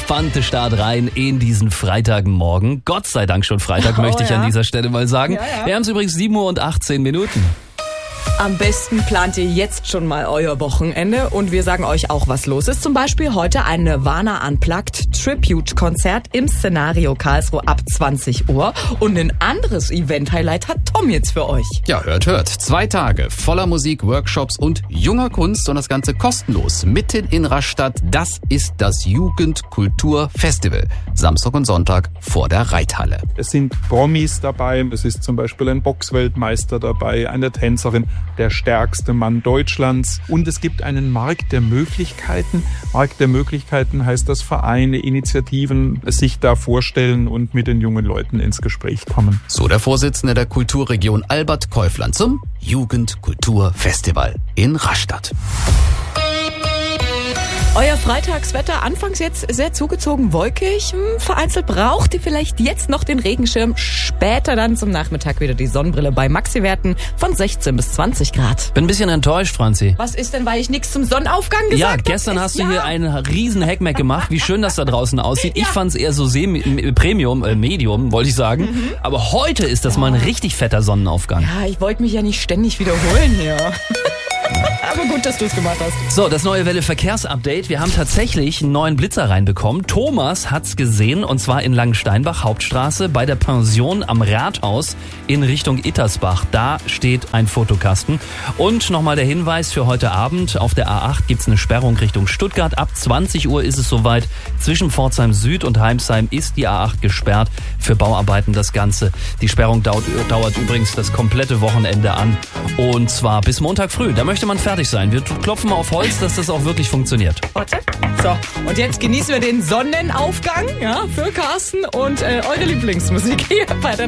entspannte Start rein in diesen Freitagmorgen. Gott sei Dank schon Freitag, möchte ich an dieser Stelle mal sagen. Ja. Wir haben es übrigens 7:18 Uhr. Am besten plant ihr jetzt schon mal euer Wochenende und wir sagen euch auch, was los ist. Zum Beispiel heute ein Nirvana Unplugged Tribute-Konzert im Szenario Karlsruhe ab 20 Uhr. Und ein anderes Event-Highlight hat Tom jetzt für euch. Ja, hört. 2 Tage voller Musik, Workshops und junger Kunst und das Ganze kostenlos mitten in Rastatt. Das ist das Jugendkulturfestival. Samstag und Sonntag vor der Reithalle. Es sind Promis dabei. Es ist zum Beispiel ein Boxweltmeister dabei, eine Tänzerin, der stärkste Mann Deutschlands. Und es gibt einen Markt der Möglichkeiten. Markt der Möglichkeiten heißt, dass Vereine, Initiativen sich da vorstellen und mit den jungen Leuten ins Gespräch kommen. So der Vorsitzende der Kulturregion Albert Käufland zum Jugendkulturfestival in Rastatt. Euer Freitagswetter anfangs jetzt sehr zugezogen wolkig. Vereinzelt braucht ihr vielleicht jetzt noch den Regenschirm. Später dann zum Nachmittag wieder die Sonnenbrille bei Maxiwerten von 16 bis 20 Grad. Bin ein bisschen enttäuscht, Franzi. Was ist denn, weil ich nichts zum Sonnenaufgang gesagt habe? Ja, gestern hast du hier einen riesen Heckmeck gemacht, wie schön das da draußen aussieht. Ich fand's eher so Medium, wollte ich sagen. Aber heute ist das mal ein richtig fetter Sonnenaufgang. Ja, ich wollte mich ja nicht ständig wiederholen hier. Aber gut, dass du es gemacht hast. So, das neue Welle Verkehrsupdate. Wir haben tatsächlich einen neuen Blitzer reinbekommen. Thomas hat's gesehen und zwar in Langensteinbach, Hauptstraße, bei der Pension am Rathaus in Richtung Ittersbach. Da steht ein Fotokasten. Und nochmal der Hinweis für heute Abend. Auf der A8 gibt's eine Sperrung Richtung Stuttgart. Ab 20 Uhr ist es soweit. Zwischen Pforzheim Süd und Heimsheim ist die A8 gesperrt für Bauarbeiten. Das Ganze. Die Sperrung dauert übrigens das komplette Wochenende an. Und zwar bis Montag früh. Da möchte man fertig sein. Wir klopfen mal auf Holz, dass das auch wirklich funktioniert. Warte. So, und jetzt genießen wir den Sonnenaufgang, ja, für Carsten und eure Lieblingsmusik hier bei der